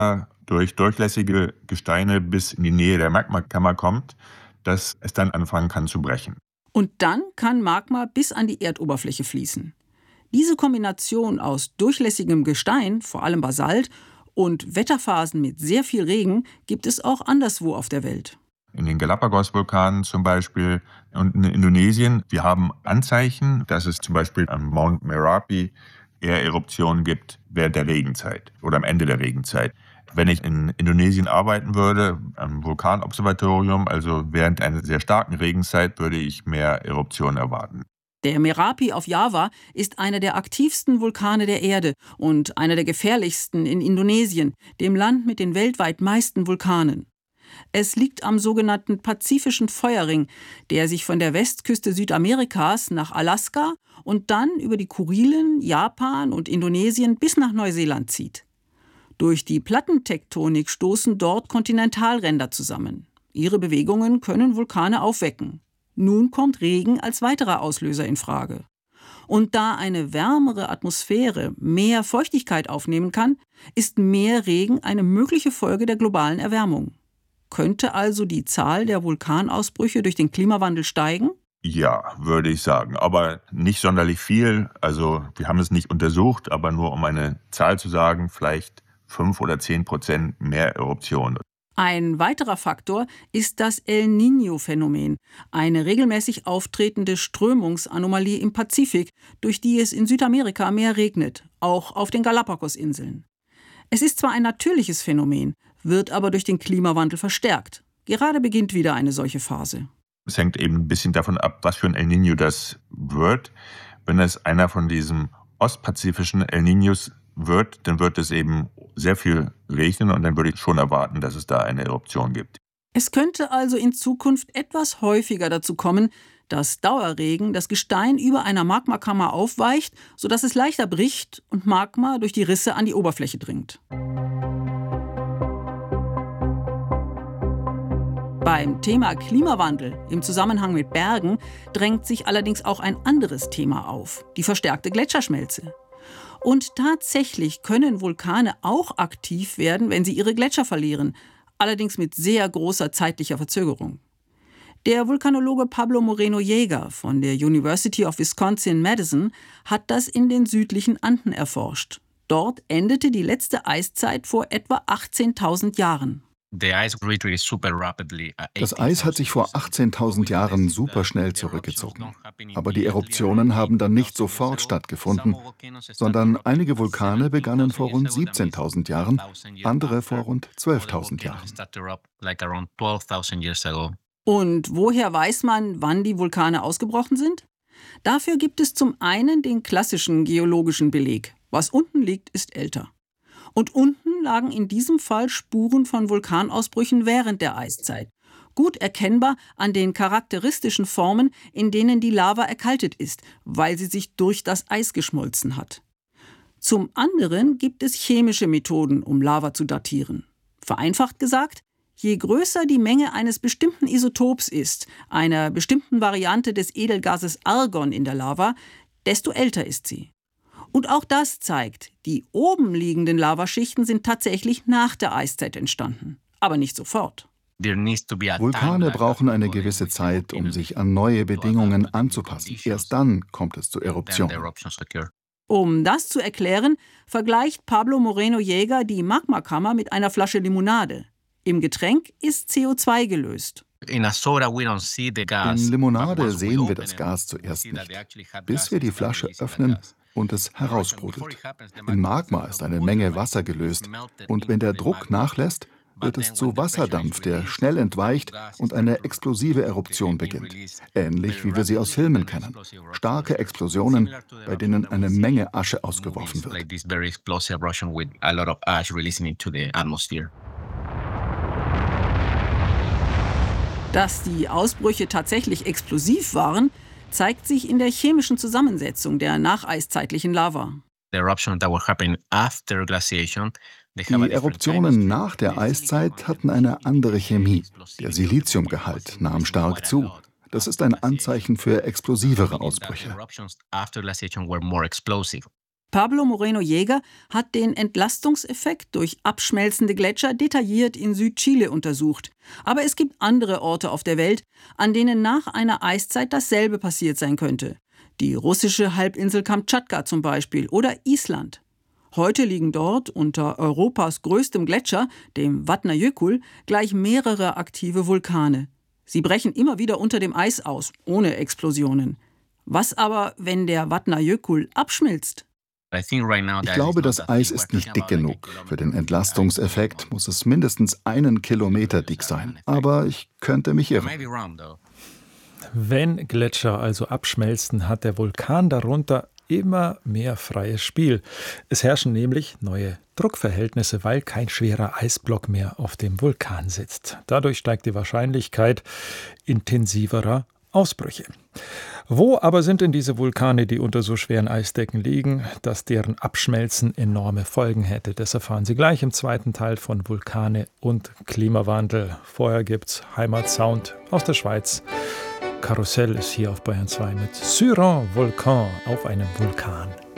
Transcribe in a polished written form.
durch durchlässige Gesteine bis in die Nähe der Magmakammer kommt, dass es dann anfangen kann zu brechen. Und dann kann Magma bis an die Erdoberfläche fließen. Diese Kombination aus durchlässigem Gestein, vor allem Basalt, und Wetterphasen mit sehr viel Regen gibt es auch anderswo auf der Welt. In den Galapagos-Vulkanen zum Beispiel und in Indonesien. Wir haben Anzeichen, dass es zum Beispiel am Mount Merapi eher Eruptionen gibt während der Regenzeit oder am Ende der Regenzeit. Wenn ich in Indonesien arbeiten würde, am Vulkanobservatorium, also während einer sehr starken Regenzeit, würde ich mehr Eruptionen erwarten. Der Merapi auf Java ist einer der aktivsten Vulkane der Erde und einer der gefährlichsten in Indonesien, dem Land mit den weltweit meisten Vulkanen. Es liegt am sogenannten Pazifischen Feuerring, der sich von der Westküste Südamerikas nach Alaska und dann über die Kurilen, Japan und Indonesien bis nach Neuseeland zieht. Durch die Plattentektonik stoßen dort Kontinentalränder zusammen. Ihre Bewegungen können Vulkane aufwecken. Nun kommt Regen als weiterer Auslöser in Frage. Und da eine wärmere Atmosphäre mehr Feuchtigkeit aufnehmen kann, ist mehr Regen eine mögliche Folge der globalen Erwärmung. Könnte also die Zahl der Vulkanausbrüche durch den Klimawandel steigen? Ja, würde ich sagen, aber nicht sonderlich viel. Also wir haben es nicht untersucht, aber nur um eine Zahl zu sagen, vielleicht 5 oder 10% mehr Eruptionen. Ein weiterer Faktor ist das El Niño-Phänomen, eine regelmäßig auftretende Strömungsanomalie im Pazifik, durch die es in Südamerika mehr regnet, auch auf den Galapagos-Inseln. Es ist zwar ein natürliches Phänomen, wird aber durch den Klimawandel verstärkt. Gerade beginnt wieder eine solche Phase. Es hängt eben ein bisschen davon ab, was für ein El Niño das wird. Wenn es einer von diesen ostpazifischen El Niños wird, dann wird es eben sehr viel regnen und dann würde ich schon erwarten, dass es da eine Eruption gibt. Es könnte also in Zukunft etwas häufiger dazu kommen, dass Dauerregen das Gestein über einer Magmakammer aufweicht, sodass es leichter bricht und Magma durch die Risse an die Oberfläche dringt. Beim Thema Klimawandel im Zusammenhang mit Bergen drängt sich allerdings auch ein anderes Thema auf, die verstärkte Gletscherschmelze. Und tatsächlich können Vulkane auch aktiv werden, wenn sie ihre Gletscher verlieren, allerdings mit sehr großer zeitlicher Verzögerung. Der Vulkanologe Pablo Moreno-Jaeger von der University of Wisconsin-Madison hat das in den südlichen Anden erforscht. Dort endete die letzte Eiszeit vor etwa 18.000 Jahren. Das Eis hat sich vor 18.000 Jahren superschnell zurückgezogen. Aber die Eruptionen haben dann nicht sofort stattgefunden, sondern einige Vulkane begannen vor rund 17.000 Jahren, andere vor rund 12.000 Jahren. Und woher weiß man, wann die Vulkane ausgebrochen sind? Dafür gibt es zum einen den klassischen geologischen Beleg. Was unten liegt, ist älter. Und unten lagen in diesem Fall Spuren von Vulkanausbrüchen während der Eiszeit. Gut erkennbar an den charakteristischen Formen, in denen die Lava erkaltet ist, weil sie sich durch das Eis geschmolzen hat. Zum anderen gibt es chemische Methoden, um Lava zu datieren. Vereinfacht gesagt, je größer die Menge eines bestimmten Isotops ist, einer bestimmten Variante des Edelgases Argon in der Lava, desto älter ist sie. Und auch das zeigt, die oben liegenden Lavaschichten sind tatsächlich nach der Eiszeit entstanden, aber nicht sofort. Vulkane brauchen eine gewisse Zeit, um sich an neue Bedingungen anzupassen. Erst dann kommt es zu Eruptionen. Um das zu erklären, vergleicht Pablo Moreno-Jaeger die Magmakammer mit einer Flasche Limonade. Im Getränk ist CO2 gelöst. In Limonade sehen wir das Gas zuerst nicht, bis wir die Flasche öffnen und es heraussprudelt. In Magma ist eine Menge Wasser gelöst und wenn der Druck nachlässt, wird es zu Wasserdampf, der schnell entweicht und eine explosive Eruption beginnt. Ähnlich wie wir sie aus Filmen kennen. Starke Explosionen, bei denen eine Menge Asche ausgeworfen wird. Dass die Ausbrüche tatsächlich explosiv waren, zeigt sich in der chemischen Zusammensetzung der nacheiszeitlichen Lava. Die Eruptionen nach der Eiszeit hatten eine andere Chemie. Der Siliziumgehalt nahm stark zu. Das ist ein Anzeichen für explosivere Ausbrüche. Pablo Moreno-Jäger hat den Entlastungseffekt durch abschmelzende Gletscher detailliert in Südchile untersucht. Aber es gibt andere Orte auf der Welt, an denen nach einer Eiszeit dasselbe passiert sein könnte. Die russische Halbinsel Kamtschatka zum Beispiel oder Island. Heute liegen dort unter Europas größtem Gletscher, dem Vatnajökull, gleich mehrere aktive Vulkane. Sie brechen immer wieder unter dem Eis aus, ohne Explosionen. Was aber, wenn der Vatnajökull abschmilzt? Ich glaube, das Eis ist nicht dick genug. Für den Entlastungseffekt muss es mindestens 1 Kilometer dick sein. Aber ich könnte mich irren. Wenn Gletscher also abschmelzen, hat der Vulkan darunter immer mehr freies Spiel. Es herrschen nämlich neue Druckverhältnisse, weil kein schwerer Eisblock mehr auf dem Vulkan sitzt. Dadurch steigt die Wahrscheinlichkeit intensiverer Ausbrüche. Wo aber sind denn diese Vulkane, die unter so schweren Eisdecken liegen, dass deren Abschmelzen enorme Folgen hätte? Das erfahren Sie gleich im zweiten Teil von Vulkane und Klimawandel. Vorher gibt's Heimatsound aus der Schweiz. Karussell ist hier auf Bayern 2 mit Sur un Volcan, auf einem Vulkan.